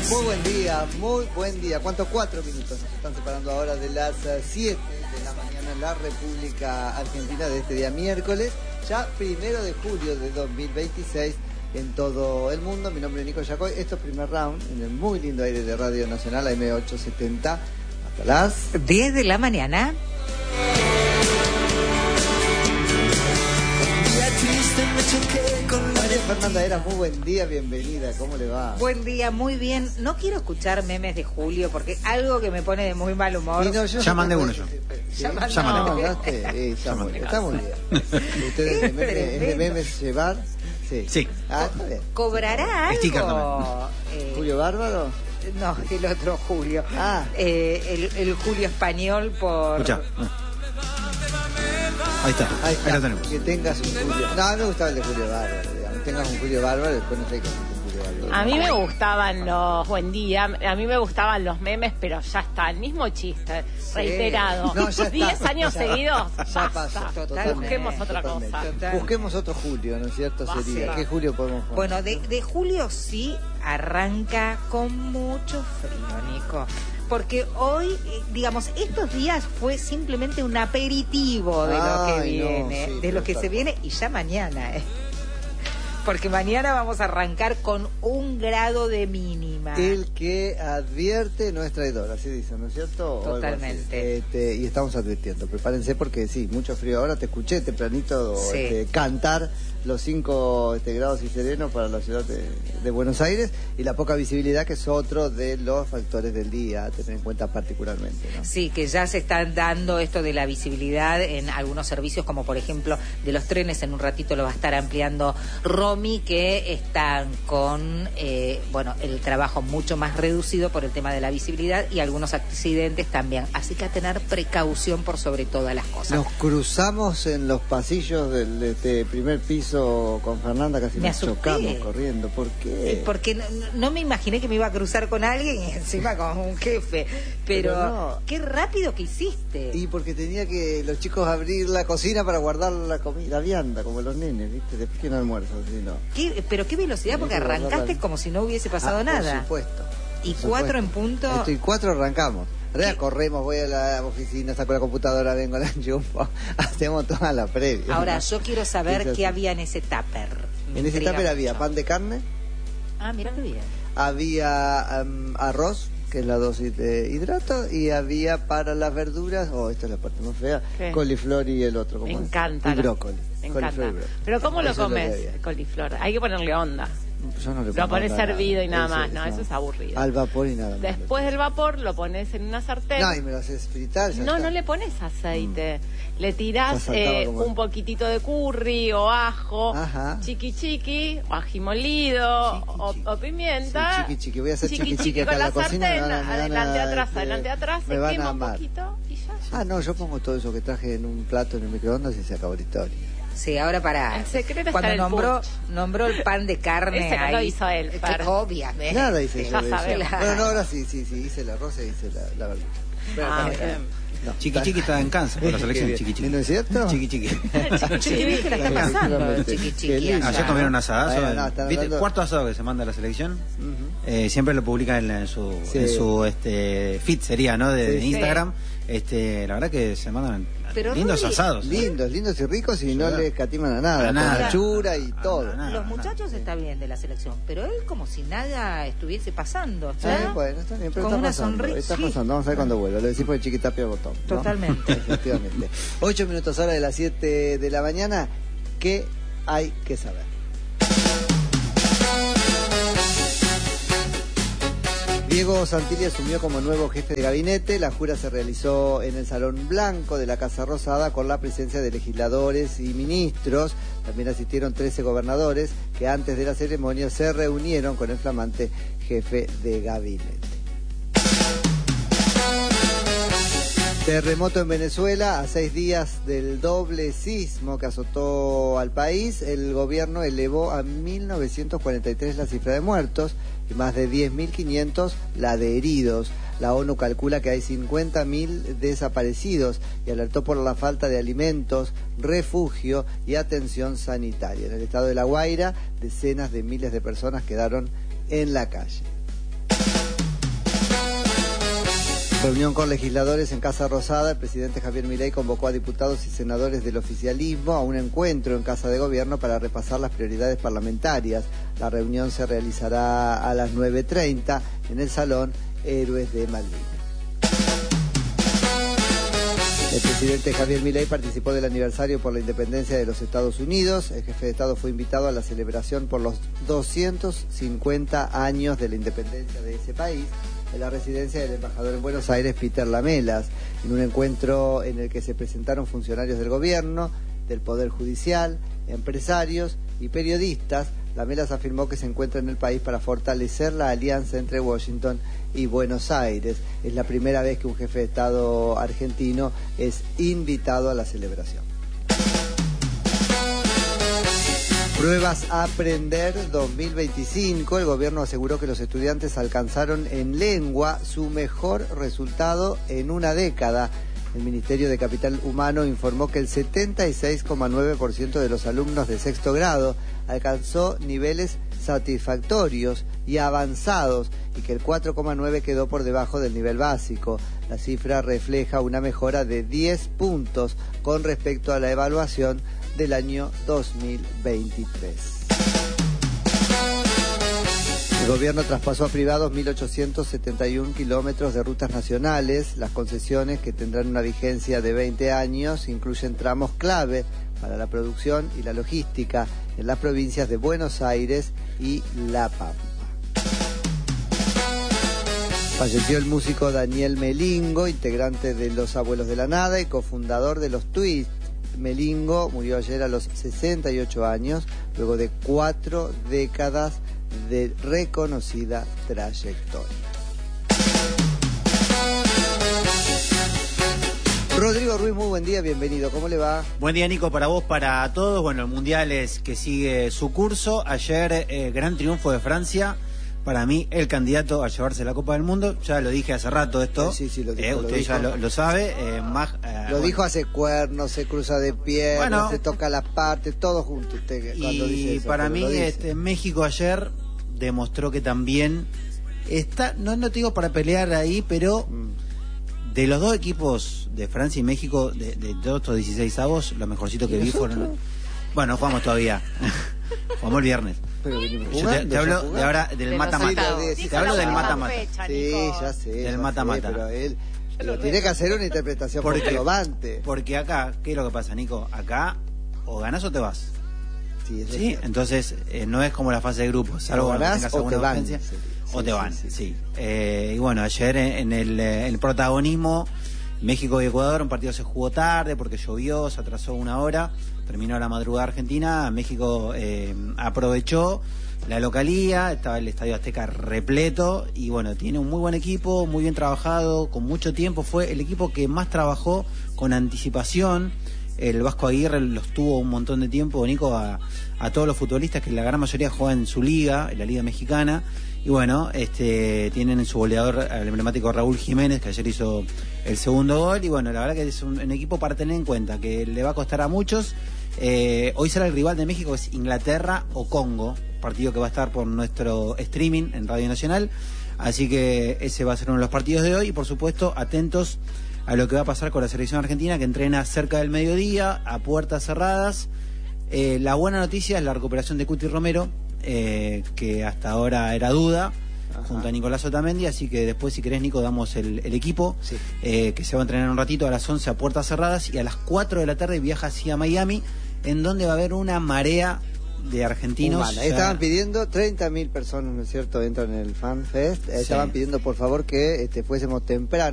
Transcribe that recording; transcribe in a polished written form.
Muy buen día. ¿Cuántos? 4 minutos nos están separando ahora de las 7 de la mañana en la República Argentina de este día miércoles, ya 1 de julio de 2026 en todo el mundo. Mi nombre es Nico Yacoy. Esto es Primer Round en el muy lindo aire de Radio Nacional AM870 hasta las 10 de la mañana. María Fernanda Era, muy buen día, bienvenida, ¿cómo le va? Buen día, muy bien. No quiero escuchar memes de Julio porque algo que me pone de muy mal humor. No, ya mandé uno yo. Ya mandé. Está muy bien. ¿Ustedes es de memes llevar? Sí. Ah, está bien. ¿Cobrará algo? ¿Julio Bárbaro? No, el otro Julio. Ah. El Julio español por... Escucha. Ahí está. Ahí lo tenemos. Que tengas un Julio. No, me gustaba el de Julio Bárbaro, digamos. Tengas un Julio Bárbaro, después no sé qué es un Julio Bárbaro. A mí me gustaban los buen día, a mí me gustaban los memes, pero ya está, el mismo chiste, reiterado. No, ya está. 10 años seguidos, Ya basta. pasó. Busquemos otra cosa. Busquemos otro Julio, ¿no es cierto? Sería. Basta. ¿Qué Julio podemos poner? Bueno, de Julio sí arranca con mucho frío, Nico. Porque hoy, digamos, estos días fue simplemente un aperitivo de lo que viene, no, sí, de lo que se viene, y ya mañana, porque mañana vamos a arrancar con 1 grado de mínima. El que advierte no es traidor, así dicen, ¿no es cierto? O Totalmente. y estamos advirtiendo, prepárense porque sí, mucho frío. Ahora te escuché tempranito cantar los 5 grados y serenos para la ciudad de Buenos Aires, y la poca visibilidad, que es otro de los factores del día a tener en cuenta particularmente, ¿no? Sí, que ya se están dando esto de la visibilidad en algunos servicios, como por ejemplo de los trenes. En un ratito lo va a estar ampliando Romy, que están con el trabajo mucho más reducido por el tema de la visibilidad y algunos accidentes también. Así que a tener precaución por sobre todas las cosas. Nos cruzamos en los pasillos del primer piso con Fernanda, casi nos chocamos corriendo. ¿Por qué? Porque no me imaginé que me iba a cruzar con alguien y encima con un jefe. Pero no. Qué rápido que hiciste. Y porque tenía que los chicos abrir la cocina para guardar la comida, la vianda, como los nenes, ¿viste? Después que no almuerzan, si no. Pero qué velocidad, porque arrancaste como si no hubiese pasado nada. Por supuesto. Y 4 en punto. Y 4 arrancamos. Corremos, voy a la oficina, saco la computadora, vengo a la enchufo, hacemos toda la previa. Ahora, yo quiero saber qué había en ese tupper. En ese tupper había pan de carne. Ah, mira qué bien. Había arroz, que es la dosis de hidrato, y había para las verduras, esta es la parte más fea, coliflor y el otro, me encanta. Y brócoli. Me encanta. Pero ¿cómo lo comes, coliflor? Hay que ponerle onda. Yo no le lo pones hervido y nada más. No, no, eso es aburrido. Al vapor y nada más. Después del vapor lo pones en una sartén. No, y me lo haces fritar. No le pones aceite. Le tirás un poquitito de curry o ajo, chiqui, o ají molido, o pimienta. Sí, chiqui. Voy a hacer chiqui acá con en la cocina. Sartén, adelante, atrás, se quema un poquito y ya. No, yo pongo todo eso que traje en un plato en el microondas y se acabó la historia. Sí, ahora para. El secreto cuando está nombró el pan de carne. Ese no lo hizo él. Obviamente. Nada hice yo. Ya sabemos. Bueno, no, ahora sí, hice el arroz y hice la verdura. No, Chiqui está en Kansas por la selección. Chiqui. ¿No es cierto? Chiqui. ¿Qué la está pasando? Chiqui. Ayer comieron un asadazo. ¿Viste? Cuarto asado que se manda a la selección. Siempre lo publican en su feed, sería, ¿no? De Instagram. La verdad que se mandan lindos asados. Lindos y ricos, y no le escatiman a nada. Nada. Anchura y todo. Los muchachos está bien de la selección, pero él como si nada estuviese pasando. Bueno, está bien, pero con está una pasando. sonrisa. Está pasando, vamos a ver cuando vuelva. Lo decimos de Chiquitapia Botón, ¿no? Totalmente. Efectivamente. 8 minutos ahora de las 7 de la mañana. ¿Qué hay que saber? Diego Santilli asumió como nuevo jefe de gabinete. La jura se realizó en el Salón Blanco de la Casa Rosada con la presencia de legisladores y ministros. También asistieron 13 gobernadores que antes de la ceremonia se reunieron con el flamante jefe de gabinete. Terremoto en Venezuela. A 6 días del doble sismo que azotó al país, el gobierno elevó a 1.943 la cifra de muertos y más de 10.500 la de heridos. La ONU calcula que hay 50.000 desaparecidos y alertó por la falta de alimentos, refugio y atención sanitaria. En el estado de La Guaira, decenas de miles de personas quedaron en la calle. Reunión con legisladores en Casa Rosada. El presidente Javier Milei convocó a diputados y senadores del oficialismo a un encuentro en Casa de Gobierno para repasar las prioridades parlamentarias. La reunión se realizará a las 9:30 en el Salón Héroes de Malvinas. El presidente Javier Milei participó del aniversario por la independencia de los Estados Unidos. El jefe de Estado fue invitado a la celebración por los 250 años de la independencia de ese país en la residencia del embajador en Buenos Aires, Peter Lamelas, en un encuentro en el que se presentaron funcionarios del gobierno, del Poder Judicial, empresarios y periodistas. Lamelas afirmó que se encuentra en el país para fortalecer la alianza entre Washington y Buenos Aires. Es la primera vez que un jefe de Estado argentino es invitado a la celebración. Pruebas Aprender 2025. El gobierno aseguró que los estudiantes alcanzaron en lengua su mejor resultado en una década. El Ministerio de Capital Humano informó que el 76,9% de los alumnos de sexto grado alcanzó niveles satisfactorios y avanzados y que el 4,9% quedó por debajo del nivel básico. La cifra refleja una mejora de 10 puntos con respecto a la evaluación del año 2023. El gobierno traspasó a privados 1.871 kilómetros de rutas nacionales. Las concesiones, que tendrán una vigencia de 20 años, incluyen tramos clave para la producción y la logística en las provincias de Buenos Aires y La Pampa. Falleció el músico Daniel Melingo, integrante de Los Abuelos de la Nada y cofundador de los Twists. Melingo murió ayer a los 68 años, luego de 4 décadas de reconocida trayectoria. Rodrigo Ruiz, muy buen día, bienvenido, ¿cómo le va? Buen día, Nico, para vos, para todos. Bueno, el Mundial es que sigue su curso. Ayer, gran triunfo de Francia. Para mí, el candidato a llevarse la Copa del Mundo. Ya lo dije hace rato esto. Sí, lo dijo. Usted ya lo sabe. Dijo, hace cuernos, se cruza de piernas, se toca las partes, todo junto. Usted, cuando dice eso, para mí, México ayer demostró que también está, no te digo para pelear ahí, pero de los dos equipos de Francia y México, de todos estos 16avos, lo mejorcito que vi fueron... Bueno, jugamos todavía. Jugamos el viernes. Pero te hablo de ahora del mata-mata. Te hablo del mata-mata. Sí, ya sé. Del mata-mata. Pero él tiene que hacer una interpretación relevante. Porque acá, ¿qué es lo que pasa, Nico? Acá o ganás o te vas. Sí, entonces no es como la fase de grupos. Salvo ganás o te van. O te van, sí. Y bueno, ayer en el protagonismo, México y Ecuador, un partido se jugó tarde porque llovió, se atrasó una hora. Terminó la madrugada argentina. México aprovechó la localía, estaba el Estadio Azteca repleto y bueno, tiene un muy buen equipo, muy bien trabajado, con mucho tiempo. Fue el equipo que más trabajó con anticipación. El Vasco Aguirre los tuvo un montón de tiempo, Nico, a todos los futbolistas, que la gran mayoría juegan en su liga, en la Liga Mexicana. Y bueno, tienen en su goleador al emblemático Raúl Jiménez, que ayer hizo el segundo gol. Y bueno, la verdad que es un equipo para tener en cuenta, que le va a costar a muchos. Hoy será el rival de México, es Inglaterra o Congo, partido que va a estar por nuestro streaming en Radio Nacional. Así que ese va a ser uno de los partidos de hoy. Y por supuesto, atentos a lo que va a pasar con la selección argentina, que entrena cerca del mediodía, a puertas cerradas. La buena noticia es la recuperación de Cuti Romero, que hasta ahora era duda. Ajá. Junto a Nicolás Otamendi, así que después, si querés, Nico, damos el equipo, sí. Que se va a entrenar un ratito a las 11 a puertas cerradas, y a las 4 de la tarde viaja hacia Miami, en donde va a haber una marea de argentinos. Estaban pidiendo 30.000 personas, ¿no es cierto?, entran en el Fan Fest. Estaban pidiendo, por favor, que fuésemos temprano.